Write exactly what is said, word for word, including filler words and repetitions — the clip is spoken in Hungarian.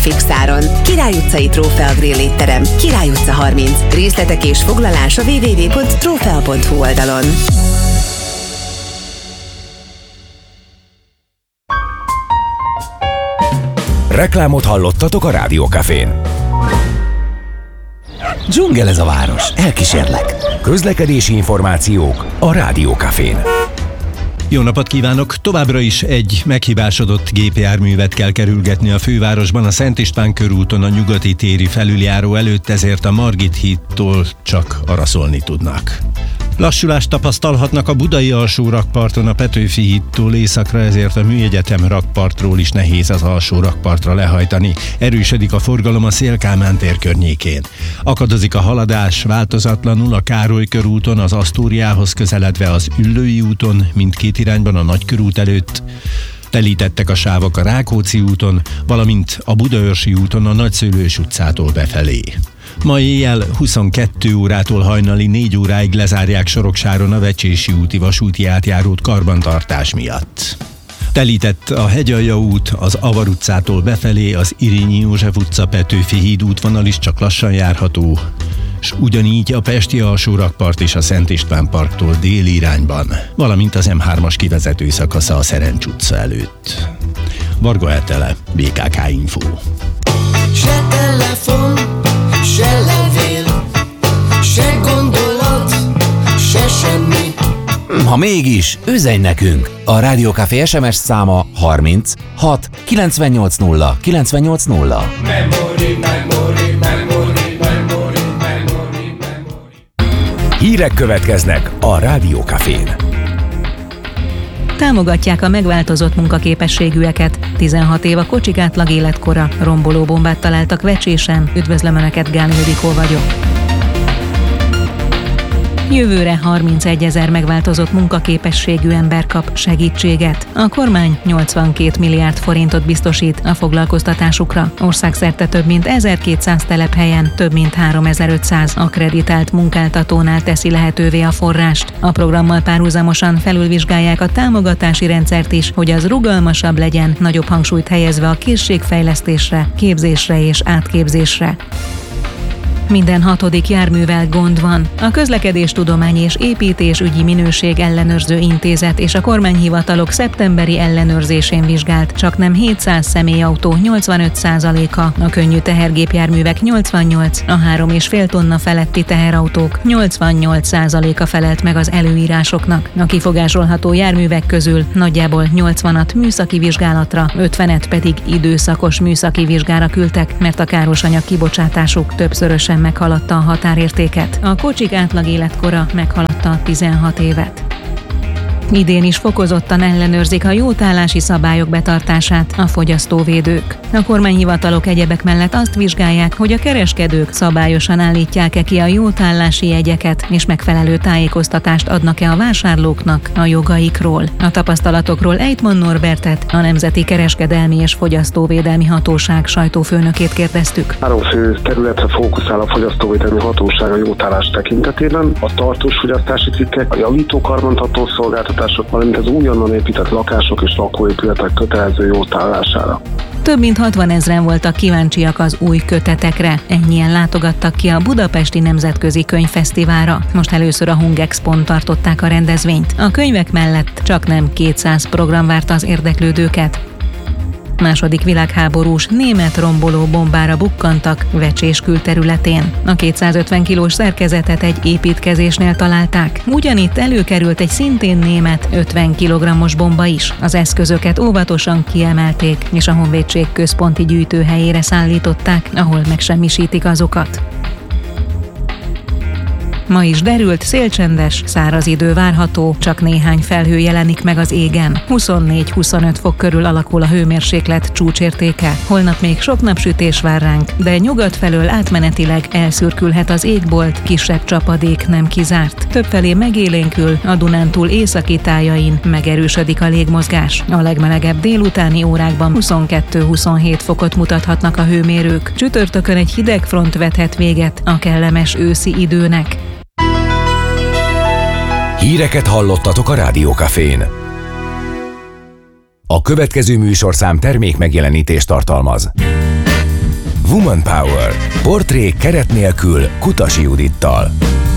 fixáron. Király utcai Trófea Grill étterem, Király utca harminc. Részletek és foglalás a double-u double-u double-u pont trófea pont hu oldalon. Reklámot hallottatok a Rádiókafén. Dzsungel ez a város, elkísérlek. Közlekedési információk a Rádiókafén. Jó napot kívánok! Továbbra is egy meghibásodott gépjárművet kell kerülgetni a fővárosban, a Szent István körúton a Nyugati téri felüljáró előtt, ezért a Margit hídtól csak araszolni tudnak. Lassulást tapasztalhatnak a budai alsó rakparton a Petőfi hídtól északra, ezért a Műegyetem rakpartról is nehéz az alsó rakpartra lehajtani. Erősödik a forgalom a Széll-Kálmán tér környékén. Akadozik a haladás változatlanul a Károly körúton, az Asztóriához közeledve az Üllői úton, mindkét irányban a Nagykörút előtt. Telítettek a sávok a Rákóczi úton, valamint a Budaörsi úton a Nagyszőlős utcától befelé. Ma éjjel huszonkettő órától hajnali négy óráig lezárják Soroksáron a Vecsési úti vasúti átjárót karbantartás miatt. Telített a Hegyalja út, az Avar utcától befelé, az Irényi József utca, Petőfi híd útvonal is csak lassan járható, s ugyanígy a Pesti alsó rakpart és a Szent István parktól déli irányban, valamint az em hármas kivezető szakasza a Szerencs utca előtt. Varga Etele, bé ká ká Info. Se telefon, se levél, se gondolat, se semmi. Ha mégis, üzenj nekünk! A Rádiókafé es em es száma harminc hat kilencvennyolc nulla kilencvennyolc nulla. Memory, memory, memory, memory, memory, memory. Hírek következnek a Rádiókafén. Támogatják a megváltozott munkaképességűeket. tizenhat év a kocsik átlag életkora. Romboló bombát találtak Vecsésen. Üdvözlöm Önöket, Gál Ildikó vagyok. Jövőre harmincegyezer megváltozott munkaképességű ember kap segítséget. A kormány nyolcvankét milliárd forintot biztosít a foglalkoztatásukra. Országszerte több mint ezerkétszáz telephelyen több mint háromezer-ötszáz akkreditált munkáltatónál teszi lehetővé a forrást. A programmal párhuzamosan felülvizsgálják a támogatási rendszert is, hogy az rugalmasabb legyen, nagyobb hangsúlyt helyezve a készségfejlesztésre, képzésre és átképzésre. Minden hatodik járművel gond van. A Közlekedéstudomány és Építésügyi Minőség Ellenőrző Intézet és a kormányhivatalok szeptemberi ellenőrzésén vizsgált csaknem hétszáz személyautó nyolcvanöt százaléka, a könnyű tehergépjárművek nyolcvannyolc, a három és fél tonna feletti teherautók nyolcvannyolc százaléka felelt meg az előírásoknak. A kifogásolható járművek közül nagyjából nyolcvanat műszaki vizsgálatra, ötvenet pedig időszakos műszaki vizsgára küldtek, mert a károsanyag kibocsátásuk többszörösen meghaladta a határértéket. A kocsik átlag életkora meghaladta tizenhat évet. Idén is fokozottan ellenőrzik a jótállási szabályok betartását a fogyasztóvédők. A kormányhivatalok egyebek mellett azt vizsgálják, hogy a kereskedők szabályosan állítják-e ki a jótállási jegyeket, és megfelelő tájékoztatást adnak-e a vásárlóknak a jogaikról. A tapasztalatokról Ejtman Norbertet, a Nemzeti Kereskedelmi és Fogyasztóvédelmi Hatóság sajtófőnökét kérdeztük. Három fő területre fókuszál a Fogyasztóvédelmi Hatóság a jótállás tekintetében: a tartós fogyasztási cikkek, a javító karbantartó szolgáltatások, valamint az újonnan épített lakások és lakóépületek kötelező jótállására. Több mint hatvanezren voltak kíváncsiak az új kötetekre. Ennyien látogattak ki a Budapesti Nemzetközi Könyvfesztiválra. Most először a Hungexpon tartották a rendezvényt. A könyvek mellett csaknem kétszáz program várta az érdeklődőket. Második világháborús német romboló bombára bukkantak Vecsés külterületén. A kétszázötven kilós szerkezetet egy építkezésnél találták. Ugyanitt előkerült egy szintén német ötven kilogrammos bomba is. Az eszközöket óvatosan kiemelték, és a honvédség központi gyűjtőhelyére szállították, ahol megsemmisítik azokat. Ma is derült, szélcsendes, száraz idő várható, csak néhány felhő jelenik meg az égen. huszonnégy-huszonöt fok körül alakul a hőmérséklet csúcsértéke. Holnap még sok napsütés vár ránk, de nyugat felől átmenetileg elszürkülhet az égbolt, kisebb csapadék nem kizárt. Többfelé megélénkül, a Dunántúl északi tájain megerősödik a légmozgás. A legmelegebb délutáni órákban huszonkettő-huszonhét fokot mutathatnak a hőmérők. Csütörtökön egy hideg front vethet véget a kellemes őszi időnek. Híreket hallottatok a Rádiókafén. A következő műsorszám termék megjelenítést tartalmaz. Woman Power. Portré keret nélkül Kutasi Judittal.